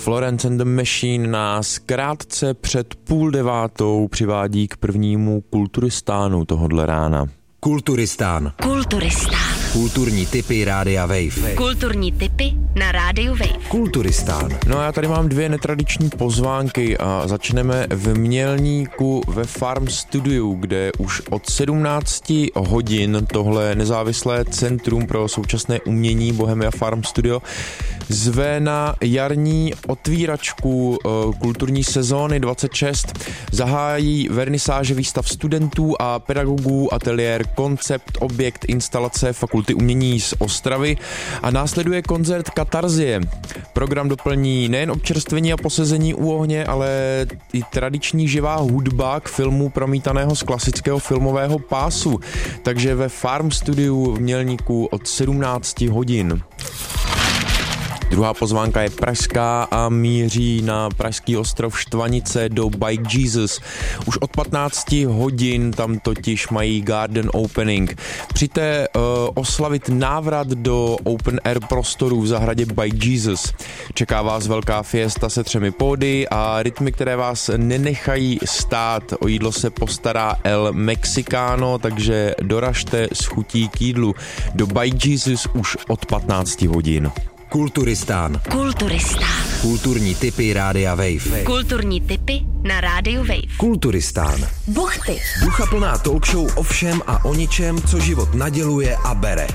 Florence and the Machine nás krátce před 8:30 přivádí k prvnímu Kulturistánu tohodle rána. Kulturistán. Kulturní tipy Rádia Wave. Kulturní tipy na Rádiu Wave. Kulturistán. No a já tady mám 2 netradiční pozvánky a začneme v Mělníku ve Farm Studiu, kde už od 17 hodin tohle nezávislé centrum pro současné umění Bohemia Farm Studio zve na jarní otvíračku kulturní sezóny 26. Zahájí vernisáže výstav studentů a pedagogů, ateliér, koncept, objekt, instalace Fakulty umění z Ostravy a následuje koncert Katarzie. Program doplní nejen občerstvení a posezení u ohně, ale i tradiční živá hudba k filmu promítaného z klasického filmového pásu. Takže ve Farm Studiu v Mělníku od 17 hodin. Druhá pozvánka je pražská a míří na pražský ostrov Štvanice do Bike Jesus. Už od 15 hodin tam totiž mají garden opening. Přijďte oslavit návrat do open air prostorů v zahradě Bike Jesus. Čeká vás velká fiesta se 3 pódy a rytmy, které vás nenechají stát. O jídlo se postará El Mexicano, takže doražte s chutí k jídlu do Bike Jesus už od 15 hodin. Kulturistán. Kulturní tipy Rádia Wave. Kulturní tipy na Rádiu Wave. Kulturistán. Buchty. Duchaplná talk show o všem a o ničem, co život naděluje a bere.